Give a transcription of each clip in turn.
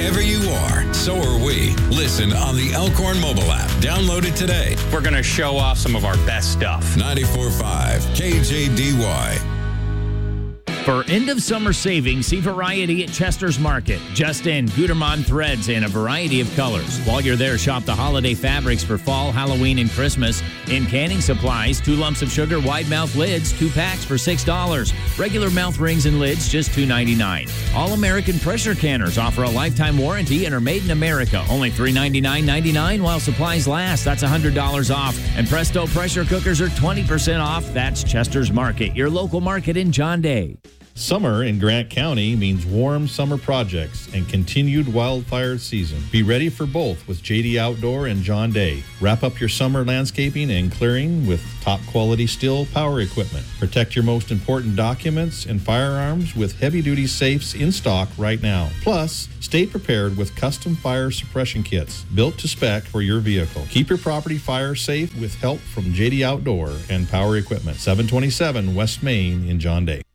Wherever you are, so are we. Listen on the Elkhorn mobile app. Download it today. We're going to show off some of our best stuff. 94.5 KJDY. For end-of-summer savings, see variety at Chester's Market. Just in, Gutermann threads in a variety of colors. While you're there, shop the holiday fabrics for fall, Halloween, and Christmas. In canning supplies, 2 lumps of sugar, wide mouth lids, 2 packs for $6. Regular mouth rings and lids, just $2.99. All-American pressure canners offer a lifetime warranty and are made in America. Only $399.99 while supplies last. That's $100 off. And Presto pressure cookers are 20% off. That's Chester's Market, your local market in John Day. Summer in Grant County means warm summer projects and continued wildfire season. Be ready for both with JD Outdoor and John Day. Wrap up your summer landscaping and clearing with top quality Stihl power equipment. Protect your most important documents and firearms with heavy-duty safes in stock right now. Plus, stay prepared with custom fire suppression kits built to spec for your vehicle. Keep your property fire safe with help from JD Outdoor and Power Equipment. 727 West Main in John Day.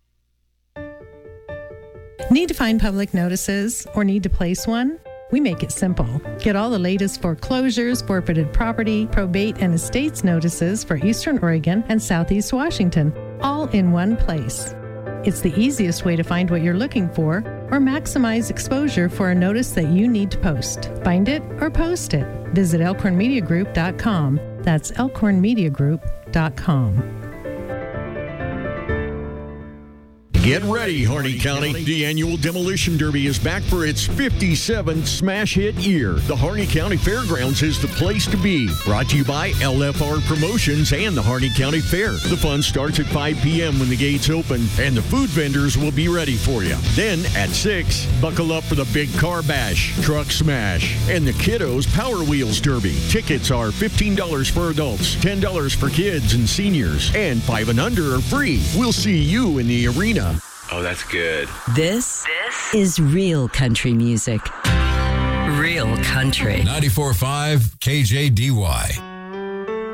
Need to find public notices or need to place one? We make it simple. Get all the latest foreclosures, forfeited property, probate, and estates notices for Eastern Oregon and Southeast Washington, all in one place. It's the easiest way to find what you're looking for or maximize exposure for a notice that you need to post. Find it or post it. Visit elkhornmediagroup.com. That's elkhornmediagroup.com. Get ready, Harney County. The annual Demolition Derby is back for its 57th smash hit year. The Harney County Fairgrounds is the place to be. Brought to you by LFR Promotions and the Harney County Fair. The fun starts at 5 p.m. when the gates open, and the food vendors will be ready for you. Then at 6, buckle up for the Big Car Bash, Truck Smash, and the Kiddos Power Wheels Derby. Tickets are $15 for adults, $10 for kids and seniors, and 5 and under are free. We'll see you in the arena. Oh, that's good. This is real country music. Real country. 94.5 KJDY.